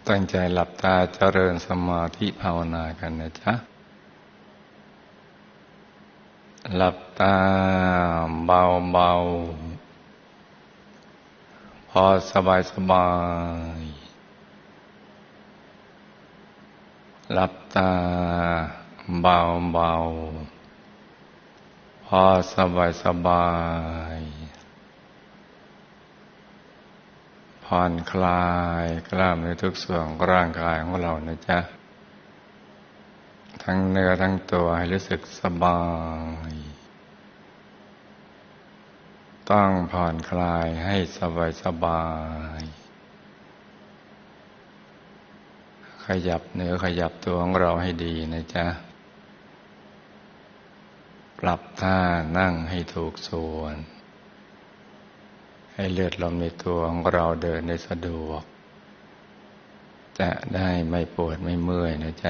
ตั้งใจหลับตาเจริญสมาธิภาวนากันนะจ๊ะหลับตาเบาๆพอสบายหลับตาเบาๆพอสบายผ่อนคลายกล้ามเนื้อทุกส่วนของร่างกายของเรานะจ๊ะทั้งเนื้อทั้งตัวให้รู้สึกสบายต้องผ่อนคลายให้สบายขยับเนื้อขยับตัวของเราให้ดีนะจ๊ะปรับท่านั่งให้ถูกส่วนให้เลือดลมในตัวของเราเดินได้สะดวกจะได้ไม่ปวดไม่เมื่อยนะจ๊ะ